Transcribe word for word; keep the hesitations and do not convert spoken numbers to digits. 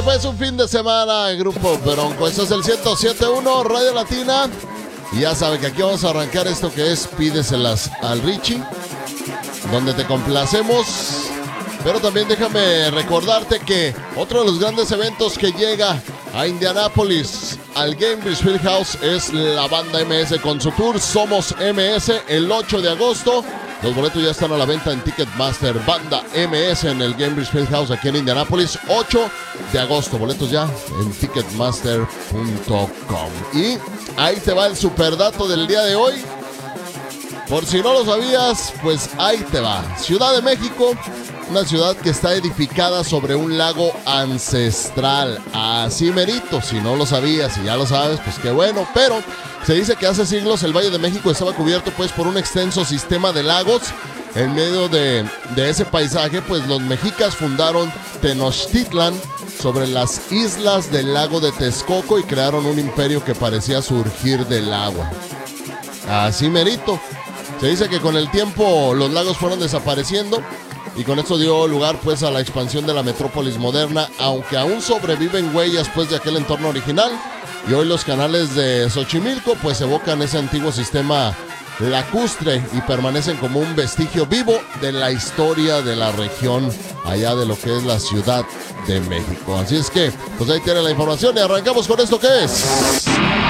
Órale, pues un fin de semana, Grupo Bronco. Esto es el ciento siete punto uno Radio Latina. Y ya saben que aquí vamos a arrancar esto que es Pídeselas al Richie, donde te complacemos. Pero también déjame recordarte que otro de los grandes eventos que llega a Indianápolis, al Gainbridge Fieldhouse, es la banda M S con su tour Somos M S el ocho de agosto. Los boletos ya están a la venta en Ticketmaster. Banda M S en el Gainbridge Fieldhouse aquí en Indianápolis, ocho de agosto. Boletos ya en ticketmaster punto com. Y ahí te va el superdato del día de hoy. Por si no lo sabías, pues ahí te va. Ciudad de México, una ciudad que está edificada sobre un lago ancestral. Así merito, si no lo sabías y ya lo sabes, pues qué bueno. Pero se dice que hace siglos el Valle de México estaba cubierto pues por un extenso sistema de lagos. En medio de, de ese paisaje, pues los mexicas fundaron Tenochtitlan sobre las islas del lago de Texcoco y crearon un imperio que parecía surgir del agua. Así merito. Se dice que con el tiempo los lagos fueron desapareciendo y con esto dio lugar pues a la expansión de la metrópolis moderna, aunque aún sobreviven huellas pues de aquel entorno original, y hoy los canales de Xochimilco pues evocan ese antiguo sistema lacustre y permanecen como un vestigio vivo de la historia de la región allá de lo que es la Ciudad de México. Así es que pues ahí tiene la información y arrancamos con esto que es